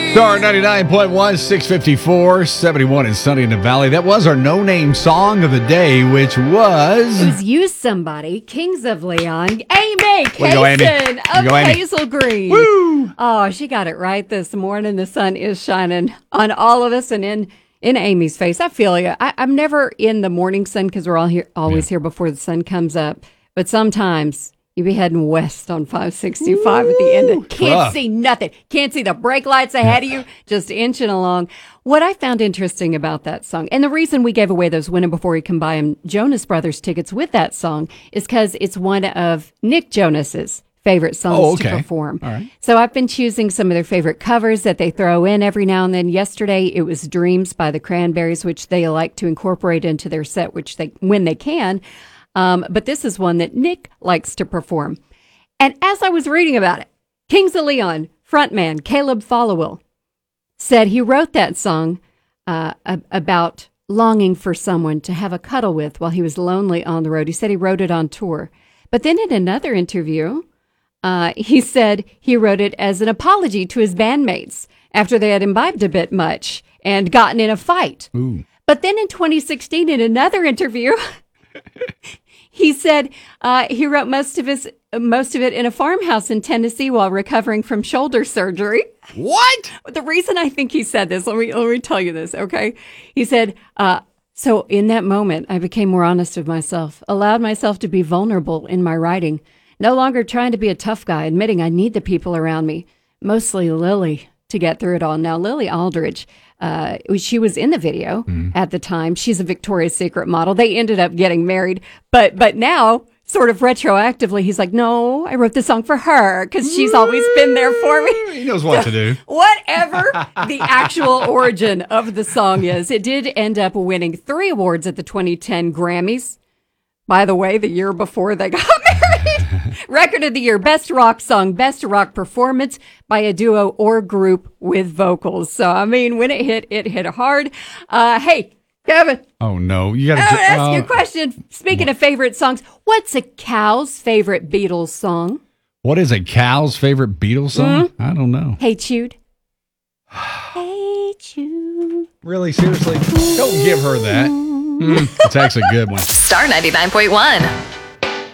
Star 99.1, 654, 71 and sunny in the valley. That was our no-name song of the day, which was... It was Use Somebody, Kings of Leon, Amy Go, Amy. Kaysen of Go, Amy. Hazel Green. Woo! Oh, she got it right this morning. The sun is shining on all of us and in Amy's face. I feel you. I'm never in the morning sun because we're always here before the sun comes up. But sometimes... you be heading west on 565 at the end. Can't see nothing. Can't see the brake lights ahead of you. Just inching along. What I found interesting about that song, and the reason we gave away those Win 'Em Before You Can Buy 'Em Jonas Brothers tickets with that song is because it's one of Nick Jonas's favorite songs to perform. All right. So I've been choosing some of their favorite covers that they throw in every now and then. Yesterday, it was Dreams by the Cranberries, which they like to incorporate into their set, when they can. But this is one that Nick likes to perform. And as I was reading about it, Kings of Leon frontman Caleb Followill said he wrote that song about longing for someone to have a cuddle with while he was lonely on the road. He said he wrote it on tour. But then in another interview, he said he wrote it as an apology to his bandmates after they had imbibed a bit much and gotten in a fight. Ooh. But then in 2016, in another interview... he said he wrote most of it in a farmhouse in Tennessee while recovering from shoulder surgery. What? The reason I think he said this, let me tell you this, okay? He said, so in that moment, I became more honest with myself, allowed myself to be vulnerable in my writing, no longer trying to be a tough guy, admitting I need the people around me, mostly Lily, to get through it all. Now, Lily Aldridge, she was in the video at the time. She's a Victoria's Secret model. They ended up getting married. But now, sort of retroactively, he's like, no, I wrote the song for her because she's always been there for me. He knows what to do. Whatever the actual origin of the song is, it did end up winning 3 awards at the 2010 Grammys. By the way, the year before they got married. Record of the Year, Best Rock Song, Best Rock Performance by a duo or group with vocals. So, I mean, when it hit hard. Hey, Kevin. Oh, no. You got to ask you a question. Speaking of favorite songs, what's a cow's favorite Beatles song? What is a cow's favorite Beatles song? I don't know. Hey, Jude. Hey, Jude. Really? Seriously? Don't give her that. It's actually a good one. Star 99.1.